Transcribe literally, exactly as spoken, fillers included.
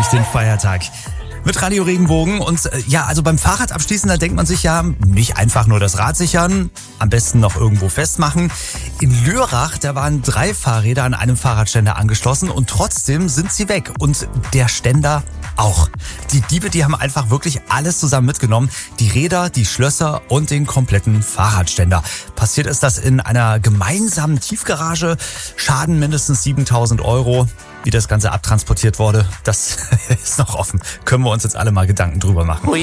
durch den Feiertag. Mit Radio Regenbogen und äh, ja, also beim Fahrrad abschließen, da denkt man sich ja, nicht einfach nur das Rad sichern, am besten noch irgendwo festmachen. In Lörrach, da waren drei Fahrräder an einem Fahrradständer angeschlossen und trotzdem sind sie weg und der Ständer auch. Die Diebe, die haben einfach wirklich alles zusammen mitgenommen. Die Räder, die Schlösser und den kompletten Fahrradständer. Passiert ist das in einer gemeinsamen Tiefgarage. Schaden mindestens siebentausend Euro. Wie das Ganze abtransportiert wurde, das ist noch offen. Können wir uns jetzt alle mal Gedanken drüber machen.